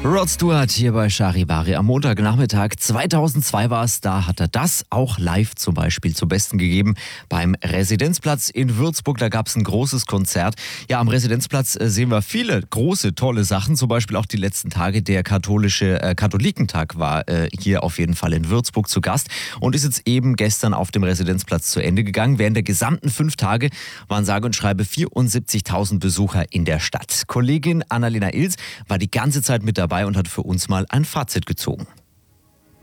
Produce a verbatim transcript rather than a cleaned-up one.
Rod Stewart hier bei Charivari am Montagnachmittag. zweitausendzwei war es, da hat er das auch live zum Beispiel zum Besten gegeben beim Residenzplatz in Würzburg. Da gab es ein großes Konzert. Ja, am Residenzplatz äh, sehen wir viele große, tolle Sachen. Zum Beispiel auch die letzten Tage. Der katholische äh, Katholikentag war äh, hier auf jeden Fall in Würzburg zu Gast und ist jetzt eben gestern auf dem Residenzplatz zu Ende gegangen. Während der gesamten fünf Tage waren sage und schreibe vierundsiebzigtausend Besucher in der Stadt. Kollegin Annalena Ilz war die ganze Zeit mit dabei und hat für uns mal ein Fazit gezogen.